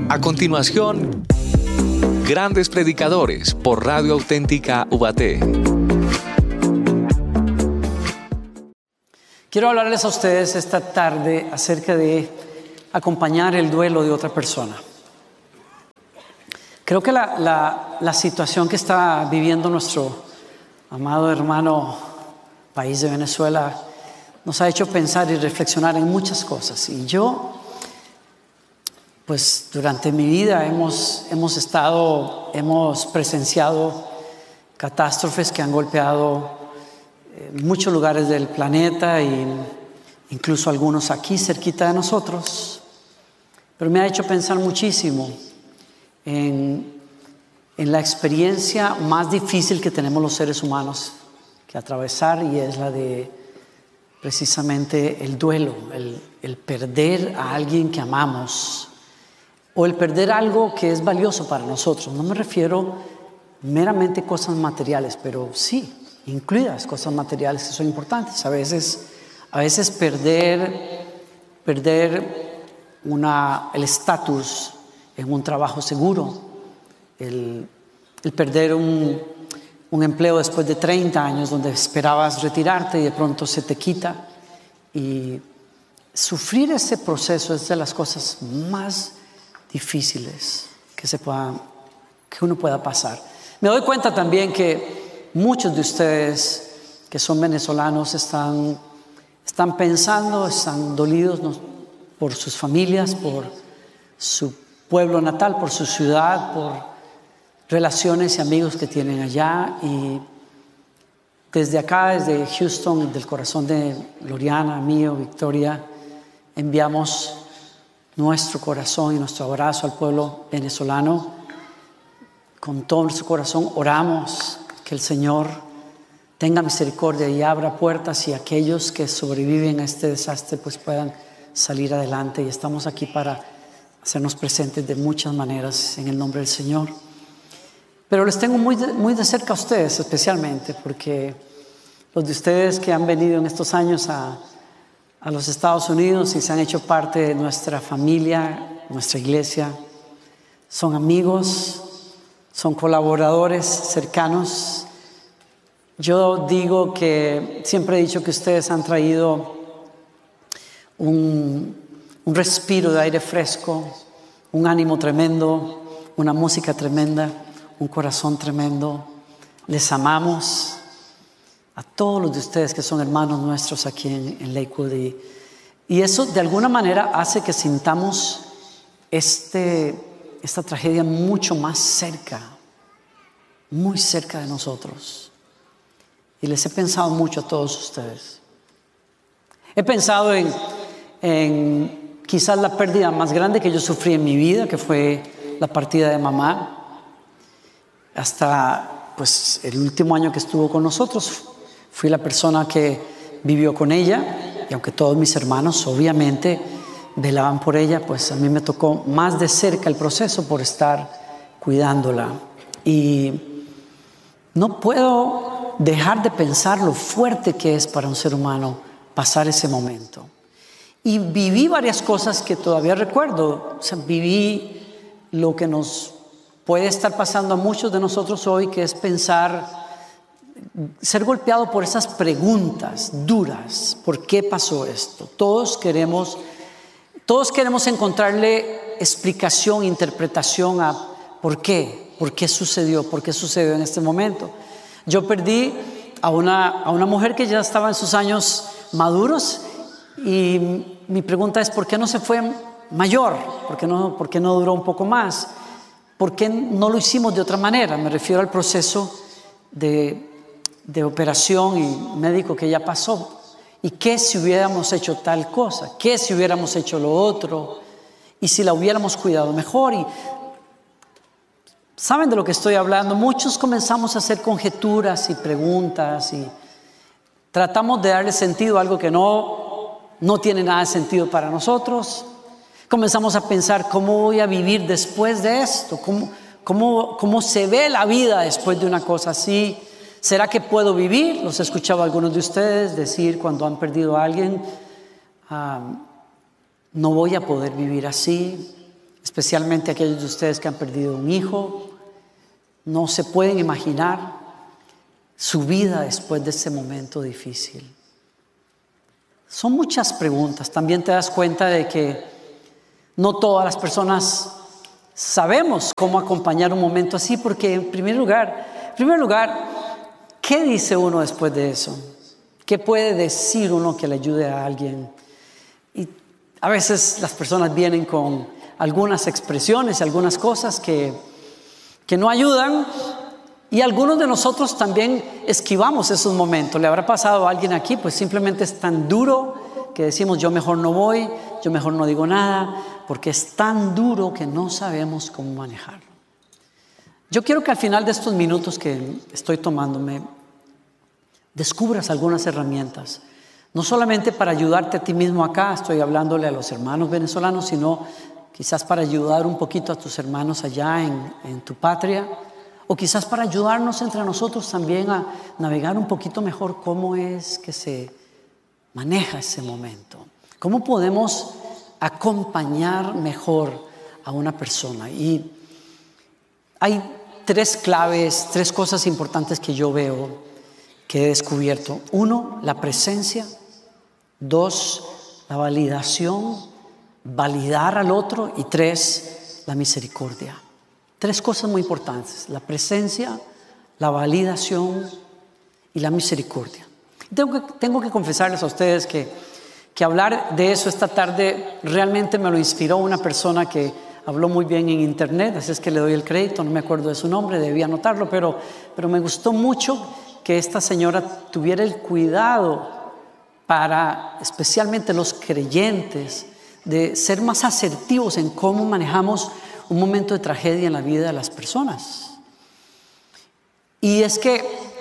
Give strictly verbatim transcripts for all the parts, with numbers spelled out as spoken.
A continuación, Grandes Predicadores por Radio Auténtica Ubaté. Quiero hablarles a ustedes esta tarde acerca de acompañar el duelo de otra persona. Creo que la, la, la situación que está viviendo nuestro amado hermano país de Venezuela nos ha hecho pensar y reflexionar en muchas cosas. Y yo, pues durante mi vida hemos, hemos estado, hemos presenciado catástrofes que han golpeado muchos lugares del planeta e incluso algunos aquí cerquita de nosotros, pero me ha hecho pensar muchísimo en, en la experiencia más difícil que tenemos los seres humanos que atravesar, y es la de precisamente el duelo, el, el perder a alguien que amamos o el perder algo que es valioso para nosotros. No me refiero meramente a cosas materiales, pero sí incluidas cosas materiales que son importantes. A veces, a veces perder, perder una, el estatus en un trabajo seguro, el, el perder un, un empleo después de treinta años donde esperabas retirarte y de pronto se te quita. Y sufrir ese proceso es de las cosas más difíciles que, se pueda, que uno pueda pasar. Me doy cuenta también que muchos de ustedes que son venezolanos están, están pensando, están dolidos, ¿no?, por sus familias, por su pueblo natal, por su ciudad, por relaciones y amigos que tienen allá. Y desde acá, desde Houston, del corazón de Gloriana, mío, Victoria, enviamos nuestro corazón y nuestro abrazo al pueblo venezolano. Con todo nuestro corazón oramos que el Señor tenga misericordia y abra puertas, y aquellos que sobreviven a este desastre pues puedan salir adelante. Y estamos aquí para hacernos presentes de muchas maneras en el nombre del Señor. Pero les tengo muy de, muy de cerca a ustedes, especialmente porque los de ustedes que han venido en estos años a, a los Estados Unidos y se han hecho parte de nuestra familia, nuestra iglesia, son amigos, son colaboradores cercanos. Yo digo que siempre he dicho que ustedes han traído un, un respiro de aire fresco, un ánimo tremendo, una música tremenda, un corazón tremendo. Les amamos a todos los de ustedes que son hermanos nuestros aquí en, en Lakewood, y, y eso de alguna manera hace que sintamos este, esta tragedia mucho más cerca, muy cerca de nosotros. Y les he pensado mucho a todos ustedes. He pensado en, en quizás la pérdida más grande que yo sufrí en mi vida, que fue la partida de mamá. Hasta pues el último año que estuvo con nosotros fui la persona que vivió con ella, y aunque todos mis hermanos obviamente velaban por ella, pues a mí me tocó más de cerca el proceso por estar cuidándola. Y no puedo dejar de pensar lo fuerte que es para un ser humano pasar ese momento. Y viví varias cosas que todavía recuerdo. O sea, viví lo que nos puede estar pasando a muchos de nosotros hoy, que es pensar, ser golpeado por esas preguntas duras. ¿Por qué pasó esto? Todos queremos, todos queremos encontrarle explicación, interpretación a por qué, por qué sucedió, por qué sucedió en este momento. Yo perdí a una, a una mujer que ya estaba en sus años maduros, y mi pregunta es: ¿por qué no se fue mayor? ¿Por qué no, por qué no duró un poco más? ¿Por qué no lo hicimos de otra manera? Me refiero al proceso de, de operación y médico que ya pasó. ¿Y qué si hubiéramos hecho tal cosa? ¿Qué si hubiéramos hecho lo otro? ¿Y si la hubiéramos cuidado mejor? Y ¿saben de lo que estoy hablando? Muchos comenzamos a hacer conjeturas y preguntas y tratamos de darle sentido a algo que no, no tiene nada de sentido para nosotros. Comenzamos a pensar: ¿cómo voy a vivir después de esto? ¿Cómo, cómo, cómo se ve la vida después de una cosa así? ¿Será que puedo vivir? Los he escuchado a algunos de ustedes decir cuando han perdido a alguien: ah, no voy a poder vivir así. especialmente aquellos de ustedes que han perdido un hijo. No se pueden imaginar su vida después de ese momento difícil. Son muchas preguntas. También te das cuenta de que no todas las personas sabemos cómo acompañar un momento así, porque en primer lugar, en primer lugar, ¿qué dice uno después de eso? ¿Qué puede decir uno que le ayude a alguien? Y a veces las personas vienen con algunas expresiones, algunas cosas que, que no ayudan, y algunos de nosotros también esquivamos esos momentos. ¿Le habrá pasado a alguien aquí? Pues simplemente es tan duro que decimos, yo mejor no voy, yo mejor no digo nada, porque es tan duro que no sabemos cómo manejarlo. Yo quiero que al final de estos minutos que estoy tomándome, descubras algunas herramientas, no solamente para ayudarte a ti mismo acá, estoy hablándole a los hermanos venezolanos, sino quizás para ayudar un poquito a tus hermanos allá en, en tu patria, o quizás para ayudarnos entre nosotros también a navegar un poquito mejor cómo es que se maneja ese momento, cómo podemos acompañar mejor a una persona. Y hay tres claves, tres cosas importantes que yo veo, que he descubierto. Uno, la presencia. Dos, la validación, validar al otro. Y tres, la misericordia. Tres cosas muy importantes: la presencia, la validación y la misericordia. Tengo que, tengo que confesarles a ustedes que, que hablar de eso esta tarde realmente me lo inspiró una persona que habló muy bien en internet, así es que le doy el crédito, no me acuerdo de su nombre, debía anotarlo, pero, pero me gustó mucho que esta señora tuviera el cuidado para, especialmente los creyentes, de ser más asertivos en cómo manejamos un momento de tragedia en la vida de las personas. Y es que,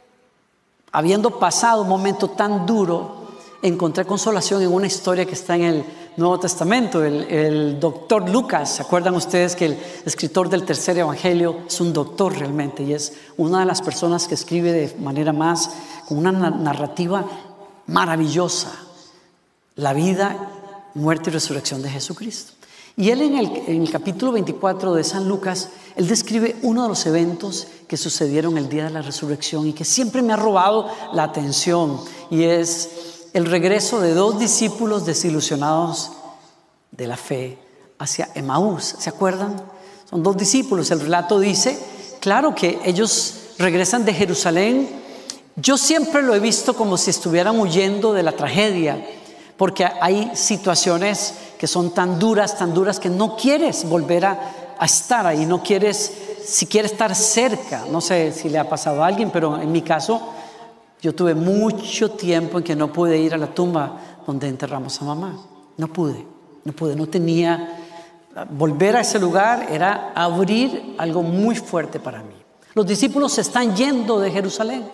habiendo pasado un momento tan duro, encontré consolación en una historia que está en el Nuevo Testamento. El, el doctor Lucas, ¿se acuerdan ustedes que el escritor del tercer evangelio es un doctor realmente? Y es una de las personas que escribe de manera más, con una narrativa maravillosa, la vida, muerte y resurrección de Jesucristo. Y él en el, en el capítulo veinticuatro de San Lucas, él describe uno de los eventos que sucedieron el día de la resurrección y que siempre me ha robado la atención, y es el regreso de dos discípulos desilusionados de la fe hacia Emaús. ¿Se acuerdan? Son dos discípulos. El relato dice, claro, que ellos regresan de Jerusalén. Yo siempre lo he visto como si estuvieran huyendo de la tragedia, porque hay situaciones que son tan duras, tan duras que no quieres volver a, a estar ahí, no quieres siquiera estar cerca. No sé si le ha pasado a alguien, pero en mi caso, yo tuve mucho tiempo en que no pude ir a la tumba donde enterramos a mamá. No pude, no pude, no tenía. Volver a ese lugar era abrir algo muy fuerte para mí. Los discípulos se están yendo de Jerusalén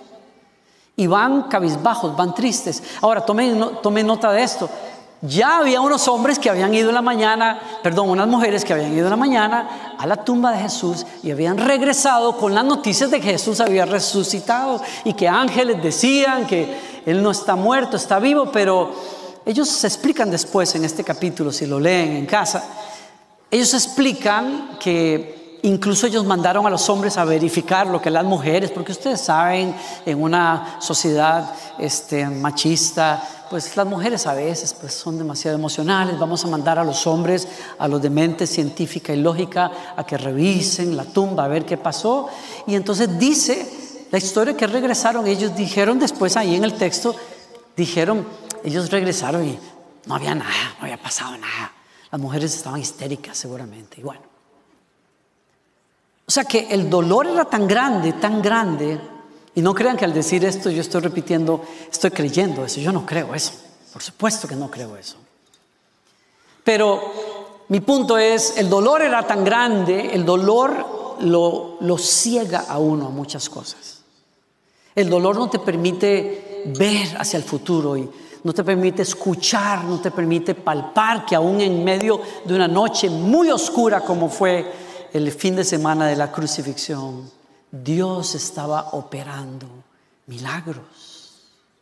y van cabizbajos, van tristes. Ahora, tomen, tomen nota de esto. Ya había unos hombres que habían ido en la mañana, perdón, unas mujeres que habían ido en la mañana a la tumba de Jesús y habían regresado con las noticias de que Jesús había resucitado y que ángeles decían que Él no está muerto, está vivo. Pero ellos se explican después en este capítulo, si lo leen en casa, ellos explican que incluso ellos mandaron a los hombres a verificar lo que las mujeres, porque ustedes saben, en una sociedad este, machista, pues las mujeres a veces pues, son demasiado emocionales. Vamos a mandar a los hombres, a los de mente científica y lógica, a que revisen la tumba, a ver qué pasó. Y entonces dice la historia que regresaron. Ellos dijeron después ahí en el texto, dijeron, ellos regresaron y no había nada, no había pasado nada. Las mujeres estaban histéricas seguramente. Y bueno, o sea que el dolor era tan grande, tan grande. Y no crean que al decir esto yo estoy repitiendo, estoy creyendo eso. Yo no creo eso. Por supuesto que no creo eso. Pero mi punto es, el dolor era tan grande, el dolor lo, lo ciega a uno a muchas cosas. El dolor no te permite ver hacia el futuro y no te permite escuchar, no te permite palpar que aún en medio de una noche muy oscura como fue el fin de semana de la crucifixión, Dios estaba operando milagros.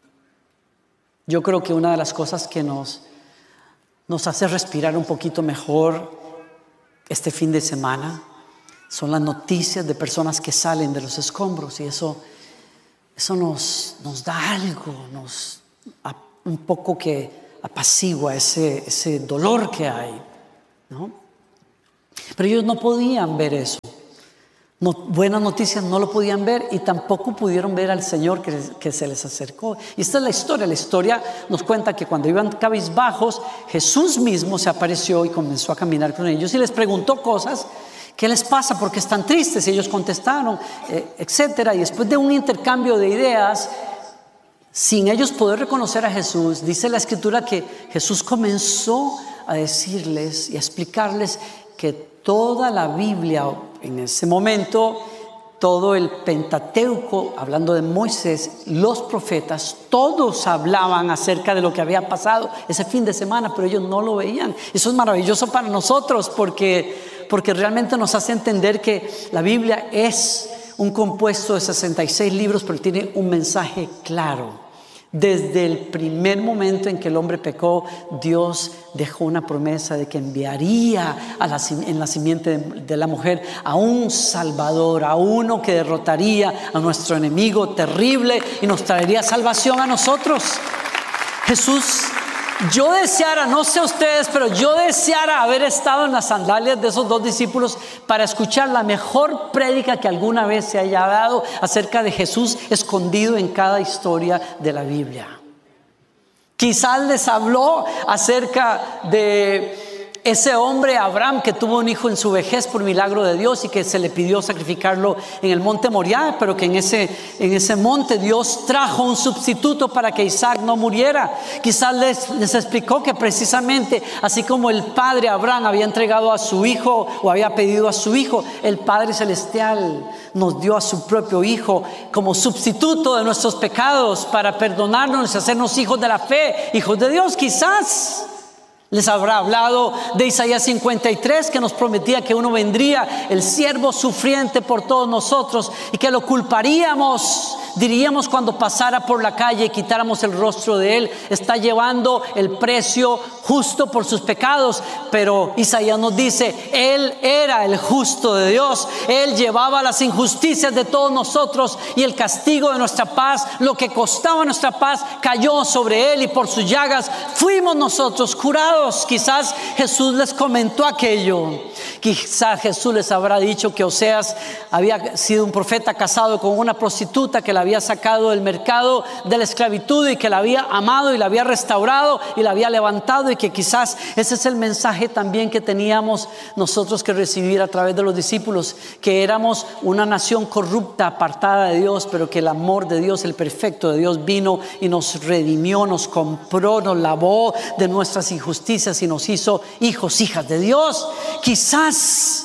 Yo creo que una de las cosas que nos, nos hace respirar un poquito mejor este fin de semana son las noticias de personas que salen de los escombros, y eso, eso nos, nos da algo, nos un poco que apacigua ese, ese dolor que hay, ¿no? Pero ellos no podían ver eso. No, buenas noticias no lo podían ver, y tampoco pudieron ver al Señor que, que se les acercó. Y esta es la historia. La historia nos cuenta que cuando iban cabizbajos, Jesús mismo se apareció y comenzó a caminar con ellos y les preguntó cosas. ¿Qué les pasa? ¿Por qué están tristes? Y ellos contestaron, eh, etcétera. Y después de un intercambio de ideas, sin ellos poder reconocer a Jesús, dice la Escritura que Jesús comenzó a decirles y a explicarles que toda la Biblia, en ese momento, todo el Pentateuco, hablando de Moisés, los profetas, todos hablaban acerca de lo que había pasado ese fin de semana, pero ellos no lo veían. Eso es maravilloso para nosotros porque, porque realmente nos hace entender que la Biblia es un compuesto de sesenta y seis libros, pero tiene un mensaje claro. Desde el primer momento en que el hombre pecó, Dios dejó una promesa de que enviaría a la, en la simiente de, de la mujer a un Salvador, a uno que derrotaría a nuestro enemigo terrible y nos traería salvación a nosotros. Jesús, yo deseara, no sé ustedes, pero yo deseara haber estado en las sandalias de esos dos discípulos para escuchar la mejor prédica que alguna vez se haya dado acerca de Jesús escondido en cada historia de la Biblia. Quizás les habló acerca de ese hombre Abraham que tuvo un hijo en su vejez por milagro de Dios y que se le pidió sacrificarlo en el monte Moriah, pero que en ese, en ese monte Dios trajo un sustituto para que Isaac no muriera. Quizás les, les explicó que precisamente así como el padre Abraham había entregado a su hijo o había pedido a su hijo, el Padre Celestial nos dio a su propio hijo como sustituto de nuestros pecados para perdonarnos y hacernos hijos de la fe, hijos de Dios. Quizás les habrá hablado de Isaías cincuenta y tres, que nos prometía que uno vendría, el siervo sufriente por todos nosotros, y que lo culparíamos, diríamos cuando pasara por la calle y quitáramos el rostro de él, está llevando el precio justo por sus pecados. Pero Isaías nos dice, él era el justo de Dios, él llevaba las injusticias de todos nosotros y el castigo de nuestra paz, lo que costaba nuestra paz, cayó sobre él, y por sus llagas fuimos nosotros curados. Quizás Jesús les comentó aquello. Quizás Jesús les habrá dicho que Oseas había sido un profeta casado con una prostituta que la había sacado del mercado de la esclavitud y que la había amado y la había restaurado y la había levantado, y que quizás ese es el mensaje también que teníamos nosotros que recibir a través de los discípulos, que éramos una nación corrupta, apartada de Dios, pero que el amor de Dios, el perfecto de Dios, vino y nos redimió, nos compró, nos lavó de nuestras injusticias y nos hizo hijos, hijas de Dios. Quizás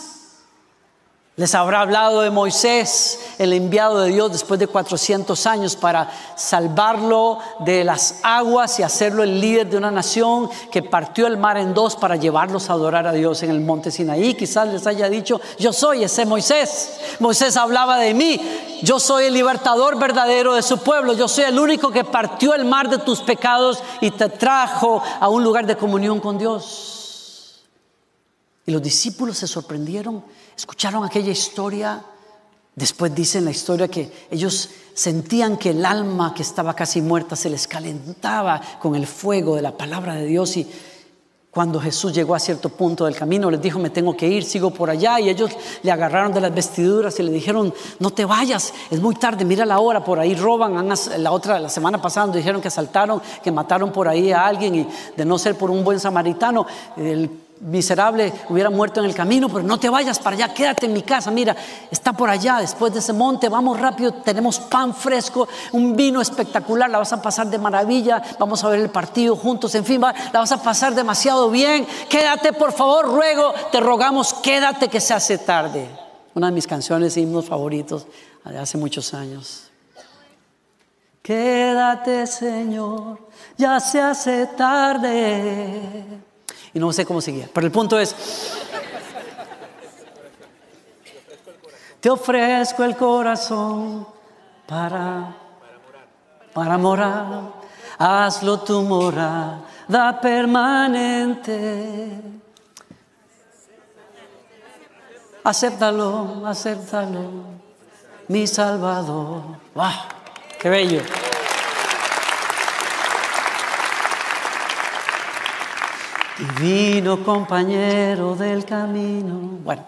les habrá hablado de Moisés, el enviado de Dios después de cuatrocientos años para salvarlo de las aguas y hacerlo el líder de una nación que partió el mar en dos para llevarlos a adorar a Dios en el monte Sinaí. Quizás les haya dicho, yo soy ese Moisés. Moisés hablaba de mí, yo soy el libertador verdadero de su pueblo, yo soy el único que partió el mar de tus pecados y te trajo a un lugar de comunión con Dios. Y los discípulos se sorprendieron, escucharon aquella historia. Después dice en la historia que ellos sentían que el alma que estaba casi muerta se les calentaba con el fuego de la palabra de Dios. Y cuando Jesús llegó a cierto punto del camino, les dijo, me tengo que ir, sigo por allá. Y ellos le agarraron de las vestiduras y le dijeron, no te vayas, es muy tarde, mira la hora, por ahí roban. La otra, la semana pasada nos dijeron que asaltaron, que mataron por ahí a alguien, y de no ser por un buen samaritano, el miserable hubiera muerto en el camino. Pero no te vayas para allá, quédate en mi casa, mira, está por allá, después de ese monte, vamos rápido, tenemos pan fresco, un vino espectacular, la vas a pasar de maravilla, vamos a ver el partido juntos, en fin, va, la vas a pasar demasiado bien, quédate por favor, ruego, te rogamos, quédate que se hace tarde. Una de mis canciones y himnos favoritos de hace muchos años. Quédate, Señor, ya se hace tarde. Y no sé cómo seguía, pero el punto es, te ofrezco el corazón para, para morar, hazlo tu morada permanente. acéptalo, acéptalo, mi Salvador. ¡Wow! ¡Qué bello! Divino compañero del camino. Bueno.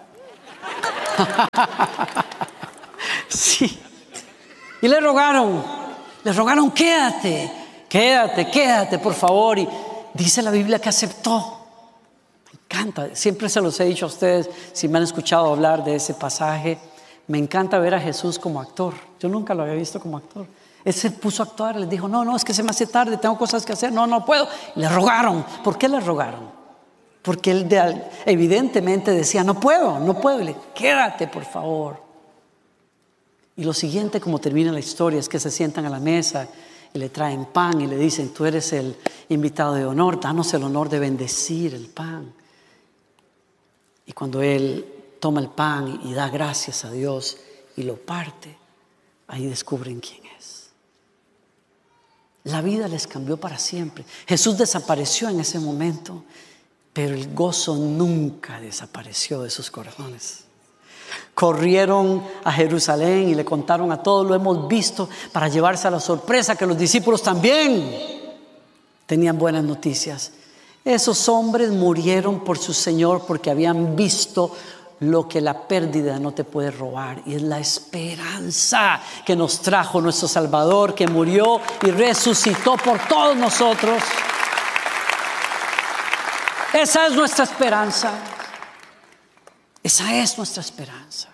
Sí. Y le rogaron, le rogaron, quédate, quédate, quédate, por favor. Y dice la Biblia que aceptó. Me encanta, siempre se los he dicho a ustedes, si me han escuchado hablar de ese pasaje, me encanta ver a Jesús como actor. Yo nunca lo había visto como actor. Él se puso a actuar, les dijo, no, no, es que se me hace tarde, tengo cosas que hacer, no, no puedo. Y le rogaron. ¿Por qué le rogaron? Porque él de, evidentemente decía, no puedo, no puedo. Y le, quédate, por favor. Y lo siguiente, como termina la historia, es que se sientan a la mesa y le traen pan y le dicen, tú eres el invitado de honor, danos el honor de bendecir el pan. Y cuando él toma el pan y da gracias a Dios y lo parte, ahí descubren quién es. La vida les cambió para siempre. Jesús desapareció en ese momento, pero el gozo nunca desapareció de sus corazones. Corrieron a Jerusalén y le contaron a todos, lo hemos visto, para llevarse a la sorpresa que los discípulos también tenían buenas noticias. Esos hombres murieron por su Señor porque habían visto lo que la pérdida no te puede robar, y es la esperanza que nos trajo nuestro Salvador, que murió y resucitó por todos nosotros. Esa es nuestra esperanza. Esa es nuestra esperanza.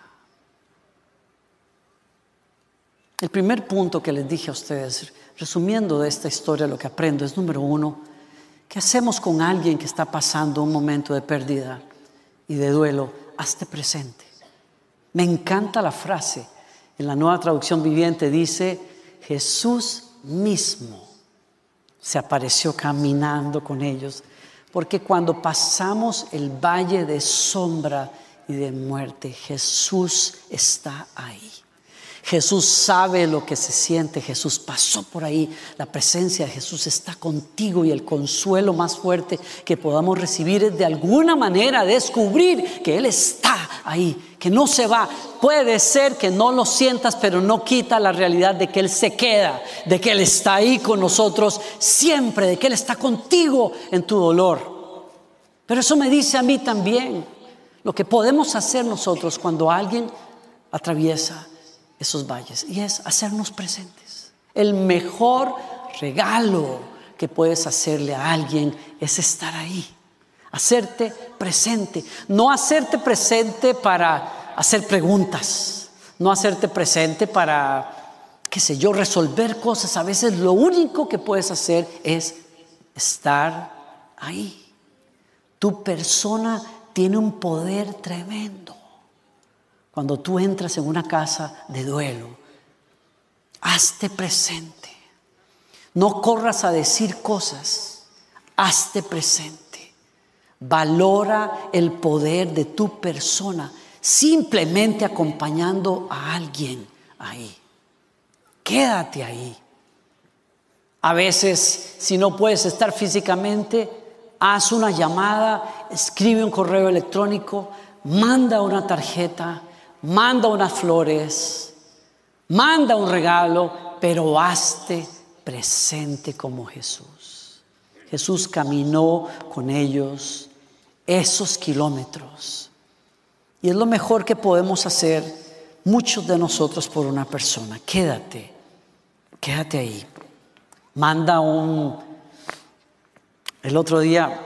El primer punto que les dije a ustedes, resumiendo de esta historia, lo que aprendo es, número uno, ¿qué hacemos con alguien que está pasando un momento de pérdida y de duelo? Hazte presente. Me encanta la frase. En la Nueva Traducción Viviente dice, Jesús mismo se apareció caminando con ellos. Porque cuando pasamos el valle de sombra y de muerte, Jesús está ahí. Jesús sabe lo que se siente. Jesús pasó por ahí. La presencia de Jesús está contigo, y el consuelo más fuerte que podamos recibir es de alguna manera descubrir que Él está ahí, que no se va. Puede ser que no lo sientas, pero no quita la realidad de que Él se queda, de que Él está ahí con nosotros siempre, de que Él está contigo en tu dolor. Pero eso me dice a mí también lo que podemos hacer nosotros cuando alguien atraviesa esos valles, y es hacernos presentes. El mejor regalo que puedes hacerle a alguien es estar ahí, hacerte presente. No hacerte presente para hacer preguntas, no hacerte presente para, qué sé yo, resolver cosas. A veces lo único que puedes hacer es estar ahí. Tu persona tiene un poder tremendo. Cuando tú entras en una casa de duelo, hazte presente. No corras a decir cosas, hazte presente. Valora el poder de tu persona simplemente acompañando a alguien ahí. Quédate ahí. A veces, si no puedes estar físicamente, haz una llamada, escribe un correo electrónico, manda una tarjeta, manda unas flores, manda un regalo, pero hazte presente como Jesús. Jesús caminó con ellos esos kilómetros, y es lo mejor que podemos hacer muchos de nosotros por una persona. Quédate, quédate ahí. Manda un... El otro día,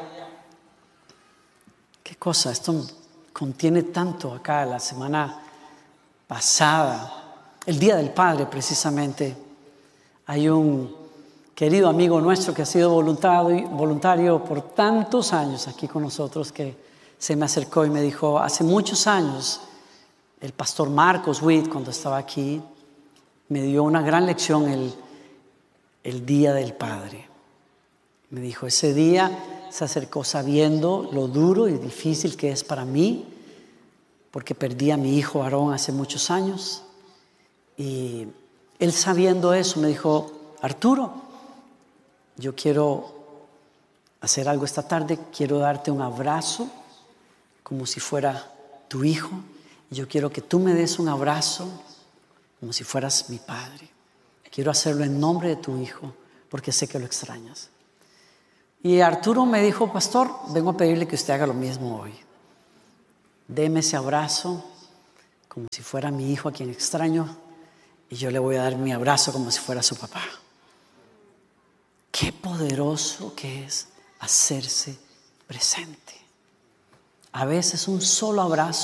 ¿qué cosa? Esto contiene tanto acá. La semana pasada, el Día del Padre precisamente, hay un querido amigo nuestro que ha sido voluntario, voluntario por tantos años aquí con nosotros, que se me acercó y me dijo, hace muchos años el pastor Marcos Witt, cuando estaba aquí, me dio una gran lección el, el Día del Padre. Me dijo, ese día se acercó sabiendo lo duro y difícil que es para mí, porque perdí a mi hijo Aarón hace muchos años. Y él, sabiendo eso, me dijo, Arturo, yo quiero hacer algo esta tarde, quiero darte un abrazo como si fuera tu hijo, Yo quiero que tú me des un abrazo como si fueras mi padre. Quiero hacerlo en nombre de tu hijo, porque sé que lo extrañas. Y Arturo me dijo, pastor, vengo a pedirle que usted haga lo mismo hoy. Deme ese abrazo como si fuera mi hijo a quien extraño, y yo le voy a dar mi abrazo como si fuera su papá. Qué poderoso que es hacerse presente. A veces un solo abrazo